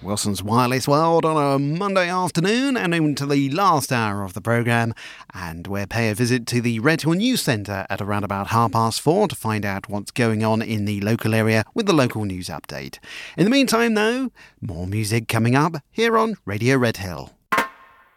Wilson's Wireless World on a Monday afternoon and into the last hour of the programme, and we'll pay a visit to the Redhill News Centre at around about 4:30 to find out what's going on in the local area with the local news update. In the meantime though, more music coming up here on Radio Redhill.